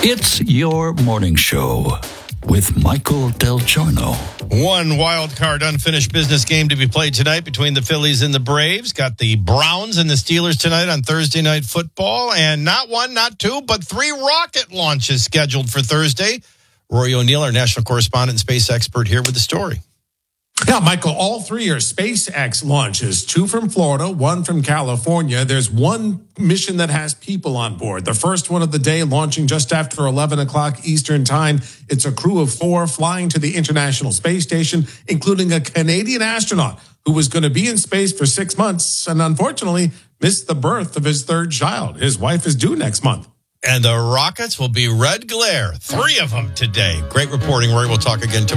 It's your morning show with Michael Del Giorno. One wild card unfinished business game to be played tonight between the Phillies and the Braves. Got the Browns and the Steelers tonight on Thursday Night Football. And not one, not two, but three rocket launches scheduled for Thursday. Rory O'Neill, our national correspondent and space expert, here with the story. Yeah, Michael, all three are SpaceX launches, two from Florida, one from California. There's one mission that has people on board. The first one of the day launching just after 11 o'clock Eastern time. It's a crew of 4 flying to the International Space Station, including a Canadian astronaut who was going to be in space for 6 months and unfortunately missed the birth of his third child. His wife is due next month. And the rockets will be red glare. 3 of them today. Great reporting, Rory. We'll talk again tomorrow.